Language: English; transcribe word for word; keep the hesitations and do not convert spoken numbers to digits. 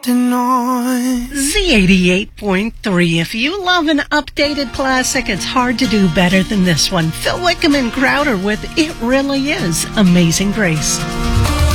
Z eighty-eight point three. If you love an updated classic, it's hard to do better than this one. Phil Wickham and Crowder with It Really Is Amazing Grace.